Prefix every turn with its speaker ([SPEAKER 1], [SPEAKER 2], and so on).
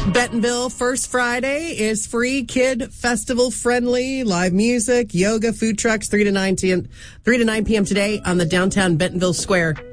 [SPEAKER 1] Bentonville First Friday is free, kid festival friendly, live music, yoga, food trucks, 3 to 9 p.m. today on the downtown Bentonville Square.